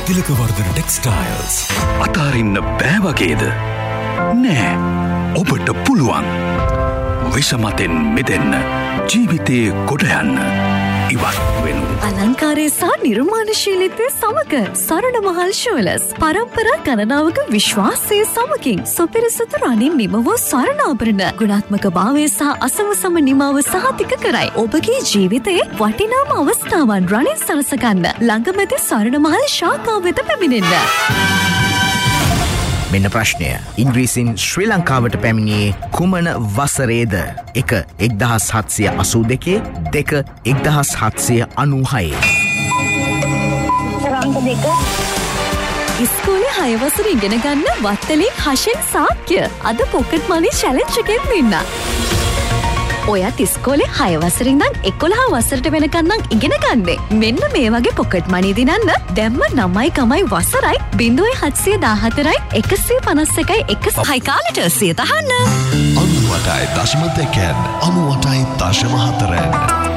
තිලකවර්ධන textiles. අතාරින්න බෑ වගේද? නෑ. ඔබට පුළුවන්. විෂමතෙන් මිදෙන්න. ජීවිතේ කොට යන්න. ඉවත් වෙනු. අලංකාරය සහ නිර්මාණශීලීත්වය සමග සරණ මහල් ෂුවලර්ස් පරම්පරා ගණනාවක විශ්වාසයේ සමගින් සුපිරිසුදු රණින් නිම වූ ස්වර්ණ ආභරණ ගුණාත්මක භාවය සහ අසමසම නිමාව සහතික කරයි. ඔබගේ ජීවිතයේ වටිනාම අවස්ථාවන් රණින් සලසගන්න ළඟමැති සරණ මහල් ශාඛාව වෙත පැමිණෙන්න. මෙන්න ප්‍රශ්නය. ඉංග්‍රීසින් ශ්‍රී ලංකාවට පැමිණියේ කුමන වසරේද? 1 1782 2 1796. ඉස්කෝලේ 6 වසර ඉගෙන ගන්න වත්තලේ හෂෙන් සාක්‍ය අද පොකට් මනි චැලෙන්ජ් එකෙන් දෙන්න. ඔයත් ඉස්කෝලේ 6 වසරින් ඉඳන් 11 වසරට වෙනකන් නම් ඉගෙන ගන්නේ. මෙන්න මේ වගේ පොකට් මනි දිනන්න දැම්ම 9යි වසරයි 0714යි 151යි 1 කාලෙට සිය තහන්න. 98.2 98.4